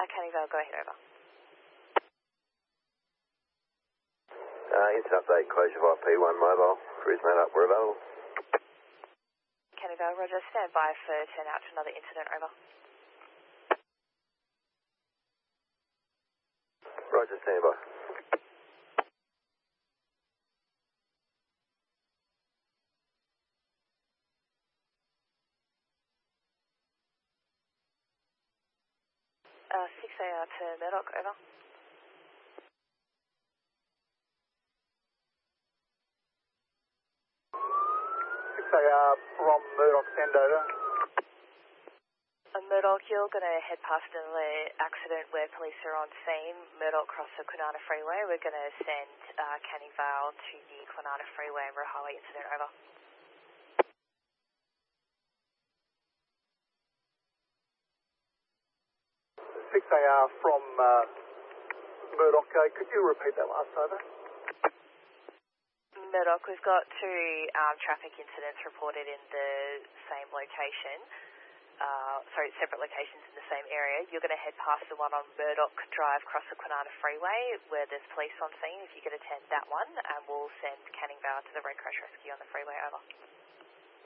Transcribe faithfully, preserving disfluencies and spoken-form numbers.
Uh, Canning Vale, go ahead, over. Uh, incident update, closure via P one mobile. Cruise mate up, we're available. Canning Vale, roger, stand by for turn out to another incident, over. Roger, stand by. Uh, six A R to Murdoch, over. six A R from Murdoch, send over. Uh, Murdoch, you're going to head past an accident where police are on scene. Murdoch cross the Kwinana Freeway. We're going to send uh, Canning Vale to the Kwinana Freeway and highway incident, over. six A R from uh, Murdoch, uh, could you repeat that last over? Murdoch, we've got two um, traffic incidents reported in the same location. Uh, sorry, separate locations in the same area. You're going to head past the one on Murdoch Drive, cross the Kwinana Freeway, where there's police on scene. If you could attend that one, and we'll send Canning Vale to the Road Crash Rescue on the freeway, over.